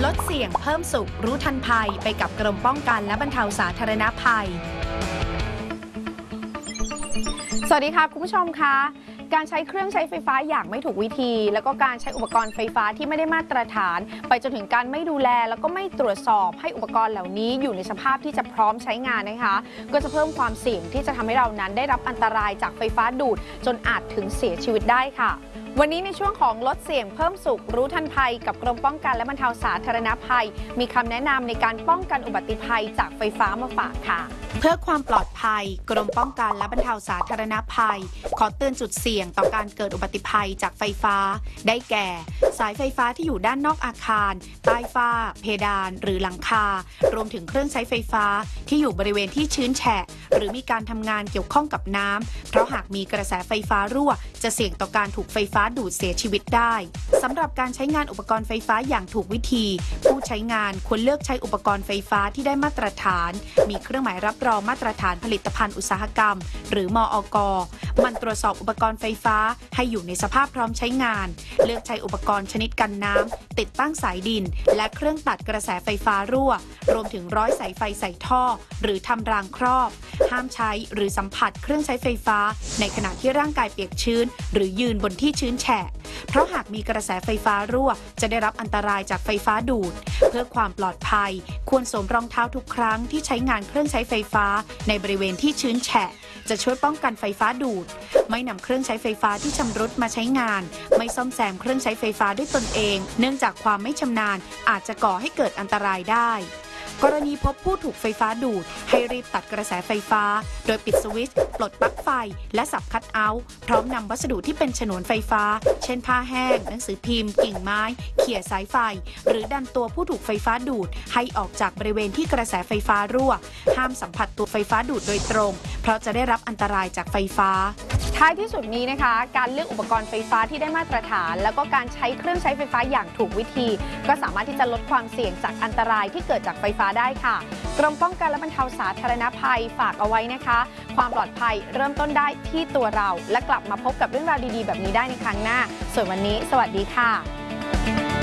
ดเสี่ยงเพิ่มสุขรู้ทันภัยไปกับกรมป้องกันและบรรเทาสาธารณภัยสวัสดีค่ะคุณผู้ชมคะการใช้เครื่องใช้ไฟฟ้าอย่างไม่ถูกวิธีแล้วก็การใช้อุปกรณ์ไฟฟ้าที่ไม่ได้มาตรฐานไปจนถึงการไม่ดูแลแล้วก็ไม่ตรวจสอบให้อุปกรณ์เหล่านี้อยู่ในสภาพที่จะพร้อมใช้งานนะคะก็จะเพิ่มความเสี่ยงที่จะทำให้เรานั้นได้รับอันตรายจากไฟฟ้าดูดจนอาจถึงเสียชีวิตได้ค่ะวันนี้ในช่วงของลดเสี่ยงเพิ่มสุขรู้ทันภัยกับกรมป้องกันและบรรเทาสาธารณภัยมีคำแนะนำในการป้องกันอุบัติภัยจากไฟฟ้ามาฝากค่ะเพื่อความปลอดภัยกรมป้องกันและบรรเทาสาธารณภัยขอเตือนจุดเสี่ยงต่อการเกิดอุบัติภัยจากไฟฟ้าได้แก่สายไฟฟ้าที่อยู่ด้านนอกอาคารใต้ฝ้าเพดานหรือหลังคารวมถึงเครื่องใช้ไฟฟ้าที่อยู่บริเวณที่ชื้นแฉะหรือมีการทำงานเกี่ยวข้องกับน้ำเพราะหากมีกระแสไฟฟ้ารั่วจะเสี่ยงต่อการถูกไฟฟ้าดูดเสียชีวิตได้สำหรับการใช้งานอุปกรณ์ไฟฟ้าอย่างถูกวิธีผู้ใช้งานควรเลือกใช้อุปกรณ์ไฟฟ้าที่ได้มาตรฐานมีเครื่องหมายรับรองมาตรฐานผลิตภัณฑ์อุตสาหกรรมหรือมอก.มันตรวจสอบอุปกรณ์ไฟฟ้าให้อยู่ในสภาพพร้อมใช้งานเลือกใช้อุปกรณ์ชนิดกันน้ำติดตั้งสายดินและเครื่องตัดกระแสไฟฟ้ารั่วรวมถึงร้อยสายไฟใส่ท่อหรือทำรางครอบห้ามใช้หรือสัมผัสเครื่องใช้ไฟฟ้าในขณะที่ร่างกายเปียกชื้นหรือยืนบนที่ชื้นแฉะเพราะหากมีกระแสไฟฟ้ารั่วจะได้รับอันตรายจากไฟฟ้าดูดเพื่อความปลอดภัยควรสวมรองเท้าทุกครั้งที่ใช้งานเครื่องใช้ไฟฟ้าในบริเวณที่ชื้นแฉะจะช่วยป้องกันไฟฟ้าดูดไม่นำเครื่องใช้ไฟฟ้าที่ชำรุดมาใช้งานไม่ซ่อมแซมเครื่องใช้ไฟฟ้าด้วยตนเองเนื่องจากความไม่ชำนาญอาจจะก่อให้เกิดอันตรายได้กรณีพบผู้ถูกไฟฟ้าดูดให้รีบตัดกระแสไฟฟ้าโดยปิดสวิตช์ปลดปลั๊กไฟและสับคัทเอาท์พร้อมนำวัสดุที่เป็นฉนวนไฟฟ้าเช่นผ้าแห้งหนังสือพิมพ์กิ่งไม้เขี่ยสายไฟหรือดันตัวผู้ถูกไฟฟ้าดูดให้ออกจากบริเวณที่กระแสไฟฟ้ารั่วห้ามสัมผัสตัวไฟฟ้าดูดโดยตรงเพราะจะได้รับอันตรายจากไฟฟ้าท้ายที่สุดนี้นะคะการเลือกอุปกรณ์ไฟฟ้าที่ได้มาตรฐานแล้วก็การใช้เครื่องใช้ไฟฟ้าอย่างถูกวิธีก็สามารถที่จะลดความเสี่ยงจากอันตรายที่เกิดจากไฟฟ้าได้ค่ะกรมป้องกันและบรรเทาสาธารณภัยฝากเอาไว้นะคะความปลอดภัยเริ่มต้นได้ที่ตัวเราและกลับมาพบกับเรื่องราวดีๆแบบนี้ได้ในครั้งหน้าส่วนวันนี้สวัสดีค่ะ